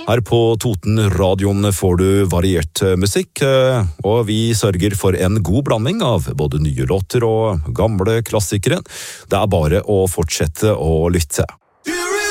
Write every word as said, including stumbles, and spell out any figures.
Her på Toten-radioen får du variert musikk, og vi sørger for en god blanding av både nye låter og gamle klassikere. Det er bare å fortsette å lytte.